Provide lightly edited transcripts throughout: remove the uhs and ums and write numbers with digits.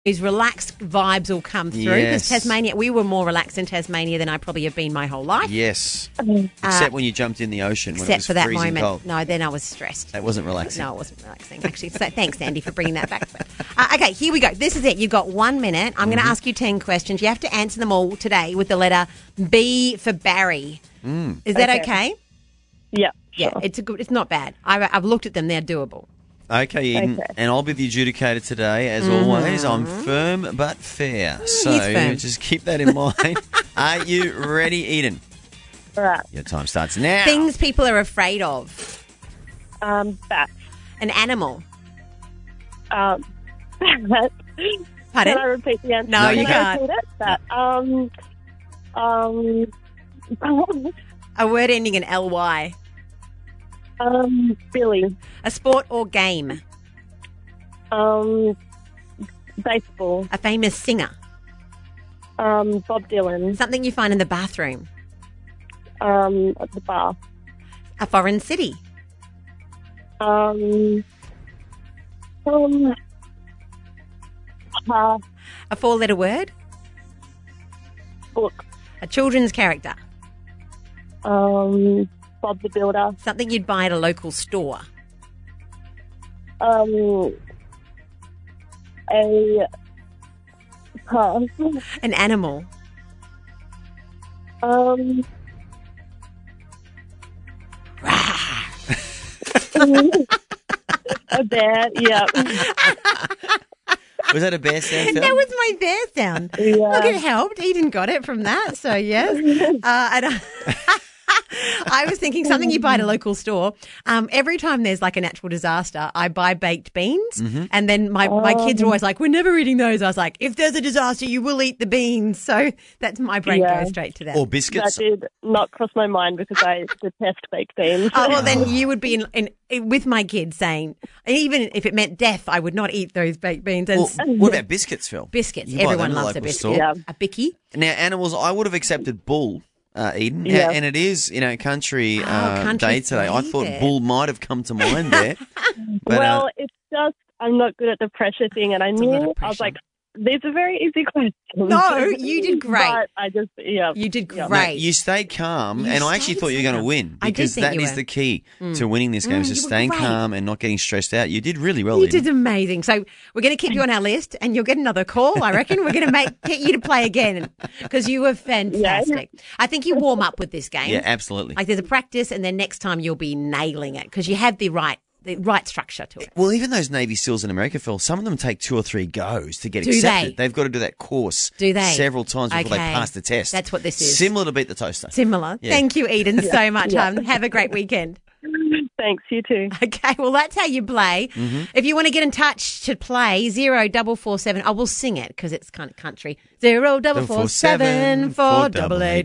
These relaxed vibes will come through because Yes. Tasmania, we were more relaxed in Tasmania than I probably have been my whole life. Yes. Except when you jumped in the ocean when it Except was for that freezing moment. cold. No, then I was stressed. That wasn't relaxing. No, it wasn't relaxing, actually. So thanks, Andy, for bringing that back. Okay, here we go. This is it. You've got 1 minute. I'm going to ask you 10 questions. You have to answer them all today with the letter B for Barry. Is that okay? Yeah. Yeah, Sure. it's not bad. I've looked at them. They're doable. Okay, Eden, Okay. and I'll be the adjudicator today, as always. I'm firm but fair. So firm. just keep that in mind. Are you ready, Eden? All right. Your time starts now. Things people are afraid of. Bats. An animal. Bats. Pardon? Can I repeat the answer? No, you can't. Repeat it? A word ending in ly. Billy. A sport or game. Baseball. A famous singer. Bob Dylan. Something you find in the bathroom. At the bar. A foreign city. Uh, A 4-letter word. book. A children's character. Bob the Builder. Something you'd buy at a local store. A pass. An animal. A bear. Yeah. Was that a bear sound, Phil? That was my bear sound. Yeah. Look, it helped. Eden got it from that, so yes. I was thinking something you buy at a local store. Every time there's like a natural disaster, I buy baked beans, and then my kids are always like, "We're never eating those." I was like, "If there's a disaster, you will eat the beans." So that's my brain Yeah. goes straight to that. Or That biscuits? did not cross my mind because I detest baked beans. Oh, well, then you would be in with my kids saying, even if it meant death, I would not eat those baked beans. And Well, what about biscuits, Phil? biscuits, You buy everyone them at the loves a local biscuit. store. Yeah. A bicky. Now, animals, I would have accepted bull, Eden. Yeah. And it is, country, country day today. I thought flavour. bull might have come to mind there. But, well, it's just I'm not good at the pressure thing, and I lot of knew I was pressure. like, these are very easy questions. No, you did great. But I just You did Yeah. great. no, you stayed calm, You and I actually stayed thought you were going to calm. win I did because think that you is were. the key to winning this game, is just you were staying great. calm and not getting stressed out. You did really well, You Eden. did amazing. So we're going to keep you on our list, and you'll get another call. I reckon we're going to get you to play again because you were fantastic. I think you warm up with this game. Yeah, absolutely. Like there's a practice, and then next time you'll be nailing it because you have the right structure to it. Well, even those Navy SEALs in America, Phil, some of them take 2 or 3 goes to get Do accepted. they? They've got to do that course Do they? several times before they Okay. pass the test. That's what this is. Similar to Beat the Toaster. Similar. Yeah. Thank you, Eden, so much. Have a great weekend. thanks, you too. Okay, well, that's how you play. If you want to get in touch to play, 0447, I will sing it because it's kind of country. 0447 488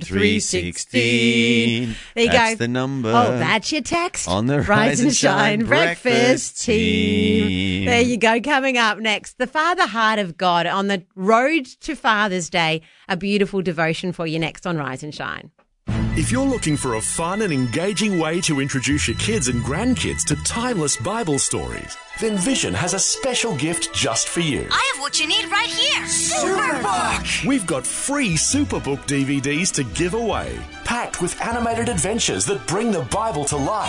316. There you That's go. the number. Oh, that's your text. On the Rise and Shine Breakfast Team. Team. There you go. Coming up next, the Father Heart of God on the road to Father's Day. A beautiful devotion for you next on Rise and Shine. If you're looking for a fun and engaging way to introduce your kids and grandkids to timeless Bible stories, then Vision has a special gift just for you. I have what you need right here. Superbook! We've got free Superbook DVDs to give away, packed with animated adventures that bring the Bible to life.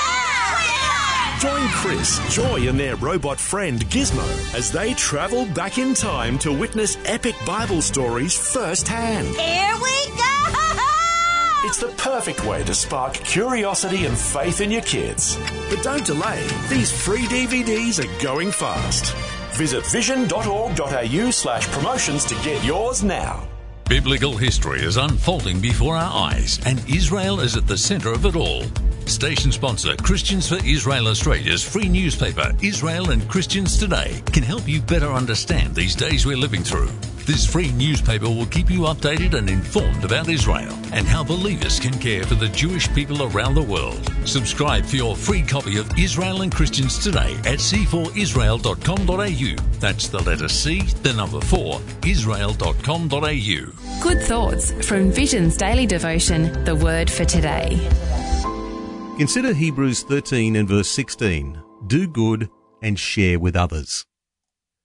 Join Chris, Joy and their robot friend Gizmo as they travel back in time to witness epic Bible stories firsthand. Here we go! It's the perfect way to spark curiosity and faith in your kids. But don't delay. These free DVDs are going fast. Visit vision.org.au/promotions to get yours now. Biblical history is unfolding before our eyes, and Israel is at the centre of it all. Station sponsor Christians for Israel Australia's free newspaper, Israel and Christians Today, can help you better understand these days we're living through. This free newspaper will keep you updated and informed about Israel and how believers can care for the Jewish people around the world. Subscribe for your free copy of Israel and Christians Today at c4israel.com.au. That's the letter C, the number 4, israel.com.au. Good thoughts from Vision's daily devotion, The Word for Today. Consider Hebrews 13 and verse 16. Do good and share with others.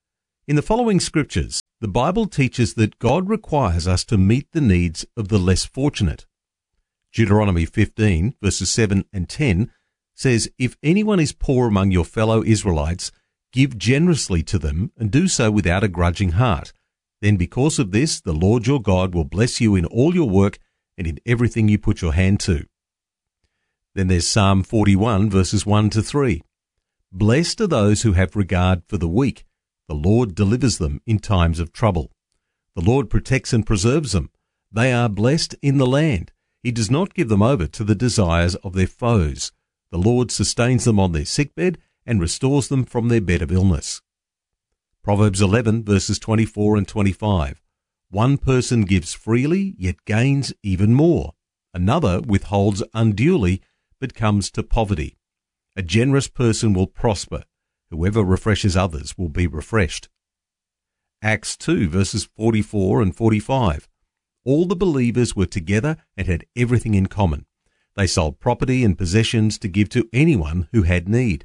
In the following scriptures, the Bible teaches that God requires us to meet the needs of the less fortunate. Deuteronomy 15, verses 7 and 10 says, "If anyone is poor among your fellow Israelites, give generously to them and do so without a grudging heart. Then because of this, the Lord your God will bless you in all your work and in everything you put your hand to." Then there's Psalm 41, verses 1 to 3. "Blessed are those who have regard for the weak. The Lord delivers them in times of trouble. The Lord protects and preserves them. They are blessed in the land. He does not give them over to the desires of their foes. The Lord sustains them on their sickbed and restores them from their bed of illness." Proverbs 11, verses 24 and 25. "One person gives freely, yet gains even more. Another withholds unduly, but comes to poverty. A generous person will prosper. Whoever refreshes others will be refreshed." Acts 2, verses 44 and 45. "All the believers were together and had everything in common. They sold property and possessions to give to anyone who had need."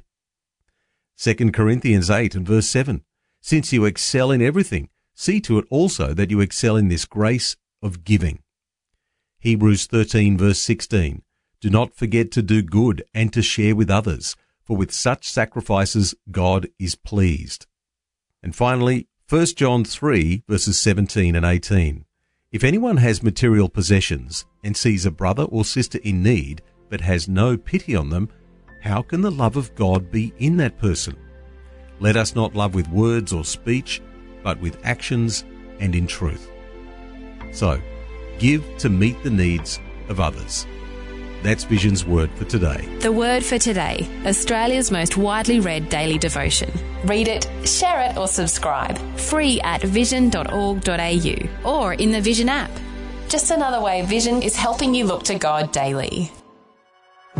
2 Corinthians 8 and verse 7. "Since you excel in everything, see to it also that you excel in this grace of giving." Hebrews 13, verse 16. "Do not forget to do good and to share with others, for with such sacrifices God is pleased." And finally, 1 John 3, verses 17 and 18. "If anyone has material possessions and sees a brother or sister in need, but has no pity on them, how can the love of God be in that person? Let us not love with words or speech, but with actions and in truth." So, give to meet the needs of others. That's Vision's Word for today. The Word for Today, Australia's most widely read daily devotion. Read it, share it or subscribe. Free at vision.org.au or in the Vision app. Just another way Vision is helping you look to God daily.